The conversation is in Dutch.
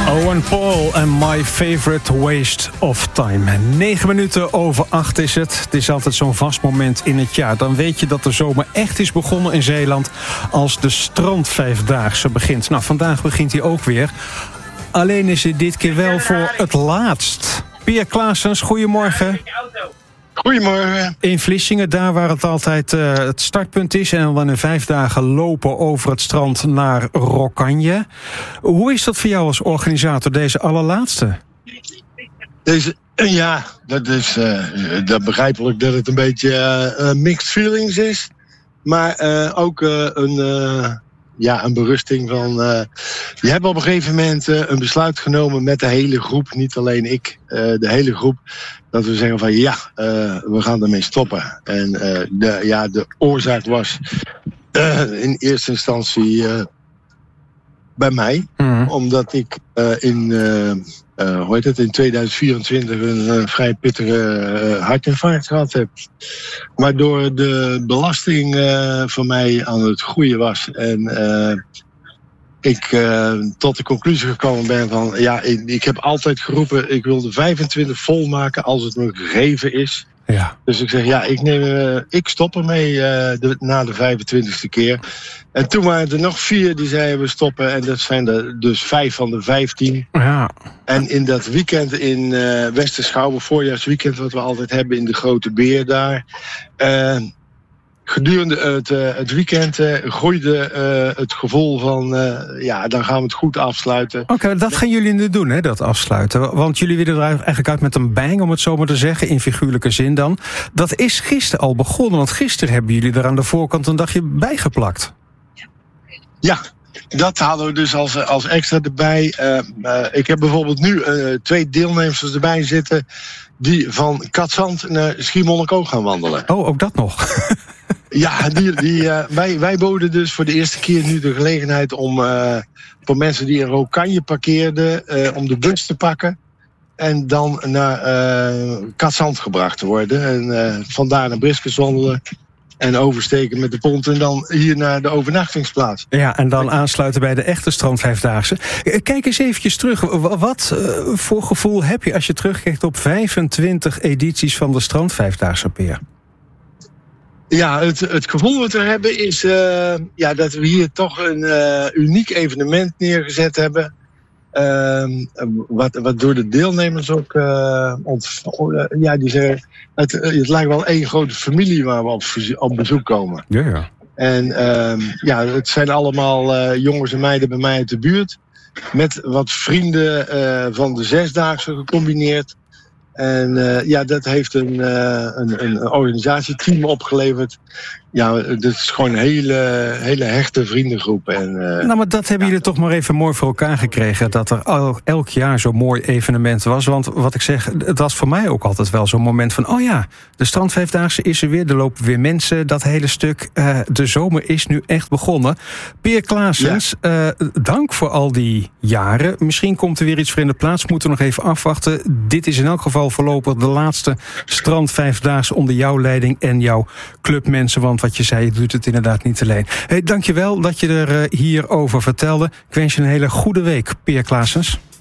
Owen Paul en My Favorite Waste of Time. 9 minuten over 8 is het. Het is altijd zo'n vast moment in het jaar. Dan weet je dat de zomer echt is begonnen in Zeeland als de strandvijfdaagse begint. Nou, vandaag begint hij ook weer. Alleen is het dit keer wel voor het laatst. Peer Claessens, goedemorgen. Goedemorgen. In Vlissingen, daar waar het altijd het startpunt is, en dan in 5 dagen lopen over het strand naar Rokkanje. Hoe is dat voor jou als organisator, deze allerlaatste? Dat is dat begrijpelijk dat het een beetje mixed feelings is. Maar ook een berusting van... je hebt op een gegeven moment een besluit genomen met de hele groep. Niet alleen ik, de hele groep. Dat we zeggen van we gaan ermee stoppen. En de oorzaak was in eerste instantie bij mij. Mm-hmm. Omdat ik in 2024 een vrij pittige hartinfarct gehad heb. Waardoor de belasting voor mij aan het groeien was. En ik tot de conclusie gekomen ben van... ik heb altijd geroepen, ik wil de 25 volmaken als het me gegeven is. Ja. Dus ik zeg, ik stop ermee na de 25e keer. En toen waren er nog 4 die zeiden we stoppen. En dat zijn er dus 5 van de 15. Ja. En in dat weekend in Westerschouwen, voorjaarsweekend... wat we altijd hebben in de Grote Beer daar... gedurende het weekend groeide het gevoel van... dan gaan we het goed afsluiten. Oké, dat gaan jullie nu doen, hè, dat afsluiten. Want jullie willen er eigenlijk uit met een bang, om het zo maar te zeggen. In figuurlijke zin dan. Dat is gisteren al begonnen. Want gisteren hebben jullie er aan de voorkant een dagje bijgeplakt. Ja, dat hadden we dus als extra erbij. Ik heb bijvoorbeeld nu 2 deelnemers erbij zitten... die van Katzand naar Schiermonnikoog gaan wandelen. Oh, ook dat nog? Ja, wij boden dus voor de eerste keer nu de gelegenheid om... voor mensen die in Rokkanje parkeerden... om de bus te pakken... en dan naar Katzand gebracht te worden. En vandaar naar Briskes wandelen... en oversteken met de pont en dan hier naar de overnachtingsplaats. Ja, en dan aansluiten bij de echte strandvijfdaagse. Kijk eens eventjes terug. Wat voor gevoel heb je als je terugkijkt op 25 edities van de strandvijfdaagse, Peer? Ja, het gevoel wat we hebben is dat we hier toch een uniek evenement neergezet hebben. Wat door de deelnemers ook die zeggen... Het lijkt wel één grote familie waar we op bezoek komen. Ja. En het zijn allemaal jongens en meiden bij mij uit de buurt. Met wat vrienden van de 6-daagse gecombineerd. En dat heeft een organisatieteam opgeleverd. Ja, dat is gewoon een hele hechte vriendengroep. Maar dat hebben jullie toch maar even mooi voor elkaar gekregen... dat er elk jaar zo'n mooi evenement was. Want wat ik zeg, het was voor mij ook altijd wel zo'n moment van... de strandvijfdaagse is er weer, er lopen weer mensen, dat hele stuk. De zomer is nu echt begonnen. Peer Claessens, dank voor al die jaren. Misschien komt er weer iets voor in de plaats, moeten we nog even afwachten. Dit is in elk geval voorlopig de laatste strandvijfdaagse... onder jouw leiding en jouw clubmensen... want wat je zei, je doet het inderdaad niet alleen. Dank je wel dat je er hierover vertelde. Ik wens je een hele goede week, Peer Claessens.